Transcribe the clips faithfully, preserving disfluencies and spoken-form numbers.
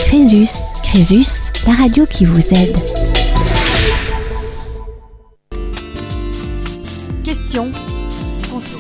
Crésus. Crésus, la radio qui vous aide. Question conso.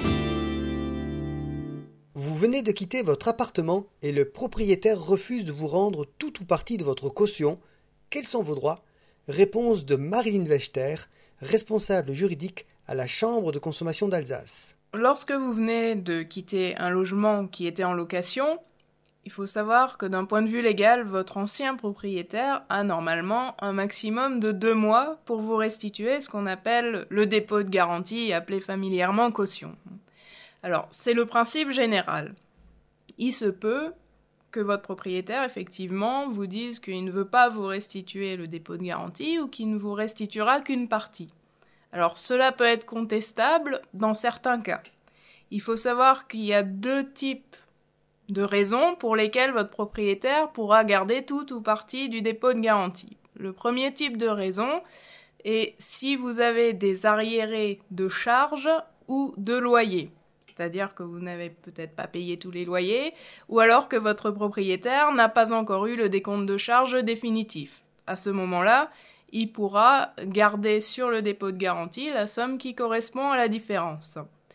Vous venez de quitter votre appartement et le propriétaire refuse de vous rendre tout ou partie de votre caution. Quels sont vos droits ? Réponse de Marilyn Wechter, responsable juridique à la Chambre de consommation d'Alsace. Lorsque vous venez de quitter un logement qui était en location, il faut savoir que d'un point de vue légal, votre ancien propriétaire a normalement un maximum de deux mois pour vous restituer ce qu'on appelle le dépôt de garantie, appelé familièrement caution. Alors, c'est le principe général. Il se peut que votre propriétaire, effectivement, vous dise qu'il ne veut pas vous restituer le dépôt de garantie ou qu'il ne vous restituera qu'une partie. Alors, cela peut être contestable dans certains cas. Il faut savoir qu'il y a deux types de raisons pour lesquelles votre propriétaire pourra garder tout ou partie du dépôt de garantie. Le premier type de raison est si vous avez des arriérés de charges ou de loyers. C'est-à-dire que vous n'avez peut-être pas payé tous les loyers, ou alors que votre propriétaire n'a pas encore eu le décompte de charges définitif. À ce moment-là, il pourra garder sur le dépôt de garantie la somme qui correspond à la différence.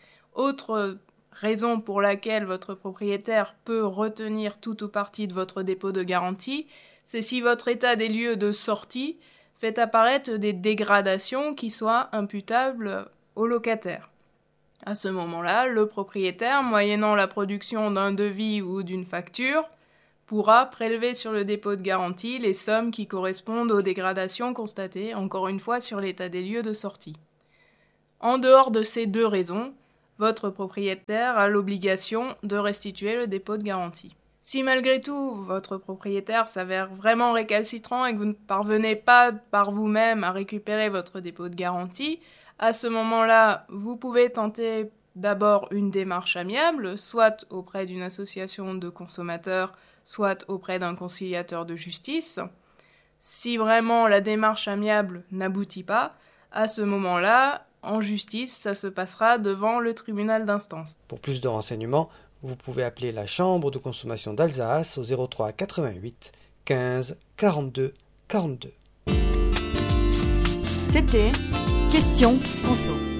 Autre raison pour laquelle votre propriétaire peut retenir tout ou partie de votre dépôt de garantie, c'est si votre état des lieux de sortie fait apparaître des dégradations qui soient imputables au locataire. À ce moment-là, le propriétaire, moyennant la production d'un devis ou d'une facture, pourra prélever sur le dépôt de garantie les sommes qui correspondent aux dégradations constatées, encore une fois, sur l'état des lieux de sortie. En dehors de ces deux raisons, votre propriétaire a l'obligation de restituer le dépôt de garantie. Si malgré tout, votre propriétaire s'avère vraiment récalcitrant et que vous ne parvenez pas par vous-même à récupérer votre dépôt de garantie, à ce moment-là, vous pouvez tenter d'abord une démarche amiable, soit auprès d'une association de consommateurs, soit auprès d'un conciliateur de justice. Si vraiment la démarche amiable n'aboutit pas, à ce moment-là, en justice, ça se passera devant le tribunal d'instance. Pour plus de renseignements, vous pouvez appeler la Chambre de consommation d'Alsace au zéro trois quatre-vingt-huit quinze quarante-deux quarante-deux. C'était Question conso.